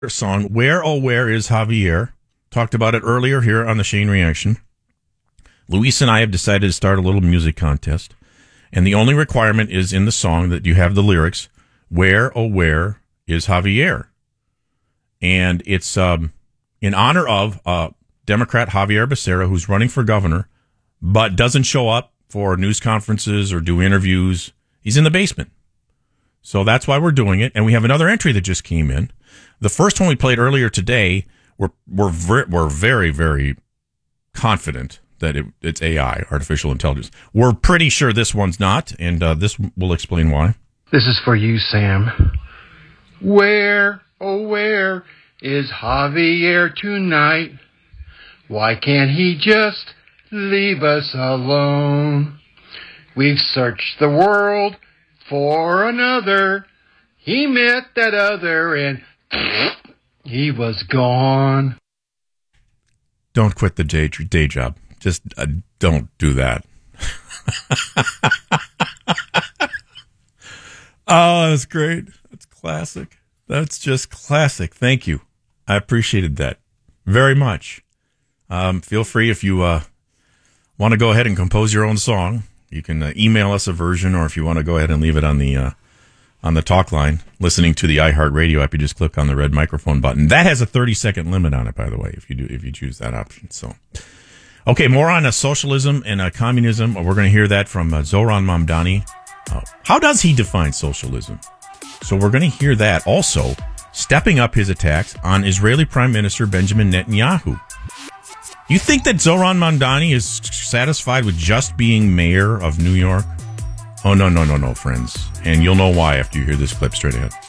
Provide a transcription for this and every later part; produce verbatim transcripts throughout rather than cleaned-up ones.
song, Where Oh Where is Javier? Talked about it earlier here on the Shane Reaction. Luis and I have decided to start a little music contest, and the only requirement is in the song that you have the lyrics, Where Oh Where is Javier? And it's um, in honor of uh, Democrat Javier Becerra, who's running for governor, but doesn't show up for news conferences or do interviews. He's in the basement. So that's why we're doing it. And we have another entry that just came in. The first one we played earlier today, we're we're ver- we're very, very confident that it, it's A I, artificial intelligence. We're pretty sure this one's not, and uh, this will explain why. This is for you, Sam. Where, oh where is Javier tonight? Why can't he just leave us alone? We've searched the world for another. He met that other and he was gone. Don't quit the day, day job. Just uh, don't do that. Oh, that's great. That's classic. That's just classic. Thank you. I appreciated that very much. Um, feel free if you uh, want to go ahead and compose your own song. You can uh, email us a version, or if you want to go ahead and leave it on the uh, on the talk line, listening to the iHeartRadio app, you just click on the red microphone button. That has a thirty second limit on it, by the way, if you do if you choose that option. So, okay, more on uh, socialism and uh, communism. We're going to hear that from uh, Zoran Mamdani. Uh, how does he define socialism? So we're going to hear that. Also, stepping up his attacks on Israeli Prime Minister Benjamin Netanyahu. You think that Zoran Mamdani is satisfied with just being mayor of New York? Oh, no, no, no, no, friends. And you'll know why after you hear this clip straight ahead.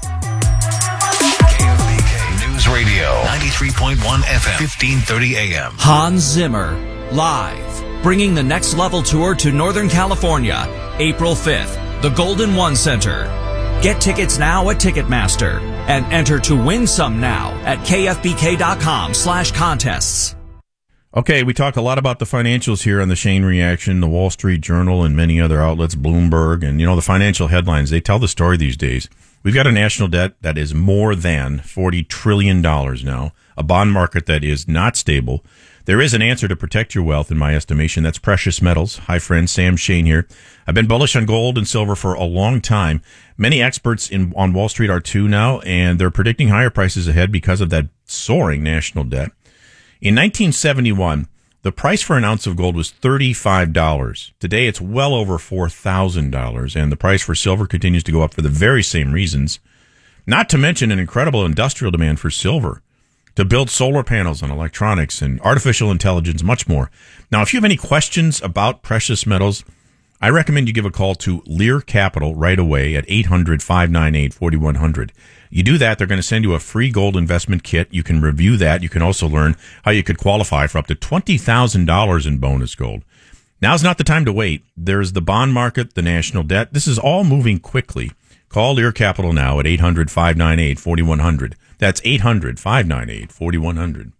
K F B K News Radio, ninety-three point one F M, fifteen thirty A M. Hans Zimmer, live, bringing the Next Level Tour to Northern California, April fifth, the Golden One Center. Get tickets now at Ticketmaster and enter to win some now at kfbk.com slash contests. Okay, we talk a lot about the financials here on the Shane Reaction, the Wall Street Journal, and many other outlets, Bloomberg, and, you know, the financial headlines. They tell the story these days. We've got a national debt that is more than forty trillion dollars now, a bond market that is not stable. There is an answer to protect your wealth, in my estimation. That's precious metals. Hi, friends. Sam Shane here. I've been bullish on gold and silver for a long time. Many experts in on Wall Street are too now, and they're predicting higher prices ahead because of that soaring national debt. In nineteen seventy-one, the price for an ounce of gold was thirty-five dollars. Today, it's well over four thousand dollars, and the price for silver continues to go up for the very same reasons. Not to mention an incredible industrial demand for silver to build solar panels and electronics and artificial intelligence, much more. Now, if you have any questions about precious metals, I recommend you give a call to Lear Capital right away at eight hundred, five nine eight, four one zero zero. You do that, they're going to send you a free gold investment kit. You can review that. You can also learn how you could qualify for up to twenty thousand dollars in bonus gold. Now's not the time to wait. There's the bond market, the national debt. This is all moving quickly. Call Lear Capital now at eight hundred, five nine eight, four one zero zero. That's eight hundred, five nine eight, four one zero zero.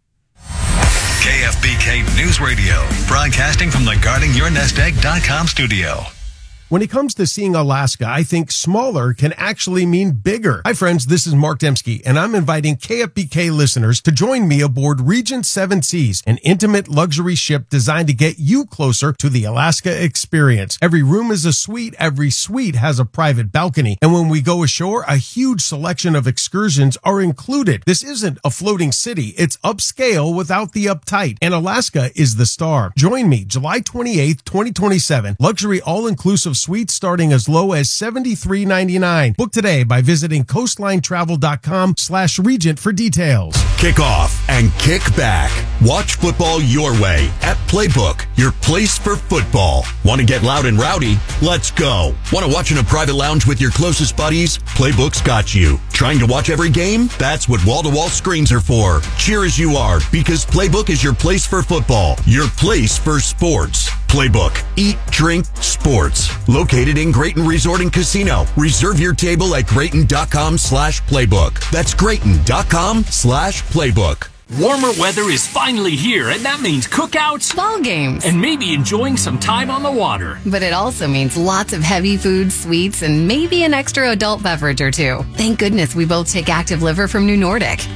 K F B K News Radio, broadcasting from the guarding your nest egg dot com studio. When it comes to seeing Alaska, I think smaller can actually mean bigger. Hi, friends. This is Mark Dembski, and I'm inviting K F B K listeners to join me aboard Regent Seven Seas, an intimate luxury ship designed to get you closer to the Alaska experience. Every room is a suite. Every suite has a private balcony. And when we go ashore, a huge selection of excursions are included. This isn't a floating city. It's upscale without the uptight. And Alaska is the star. Join me July twenty-eighth, twenty twenty-seven. Luxury all-inclusive suites starting as low as seventy-three ninety-nine. Book today by visiting coastlinetravel.com slash regent for details. Kick off and kick back. Watch football your way at Playbook, your place for football. Want to get loud and rowdy? Let's go. Want to watch in a private lounge with your closest buddies? Playbook's got you. Trying to watch every game? That's what wall-to-wall screens are for. Cheer as you are, because Playbook is your place for football, your place for sports. Playbook. Eat, drink, sports. Located in Grayton Resort and Casino. Reserve your table at Grayton.com slash playbook. That's Grayton.com slash playbook. Warmer weather is finally here, and that means cookouts, ball games, and maybe enjoying some time on the water. But it also means lots of heavy foods, sweets, and maybe an extra adult beverage or two. Thank goodness we both take Active Liver from New Nordic.